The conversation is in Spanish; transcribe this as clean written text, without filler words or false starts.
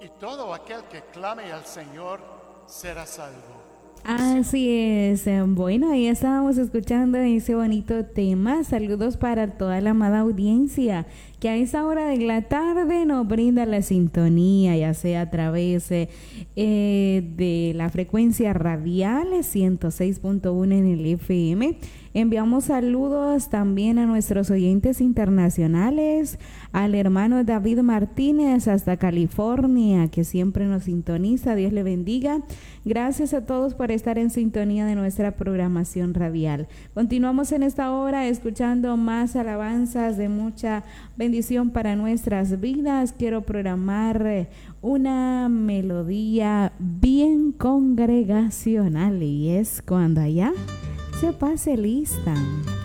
y todo aquel que clame al Señor será salvo. Así es. Bueno, ahí estábamos escuchando ese bonito tema. Saludos para toda la amada audiencia que a esa hora de la tarde nos brinda la sintonía, ya sea a través de la frecuencia radial 106.1 en el FM. Enviamos saludos también a nuestros oyentes internacionales, al hermano David Martínez hasta California, que siempre nos sintoniza. Dios le bendiga. Gracias a todos por estar en sintonía de nuestra programación radial. Continuamos en esta hora escuchando más alabanzas de mucha bendición para nuestras vidas. Quiero programar una melodía bien congregacional y es cuando allá se pase lista.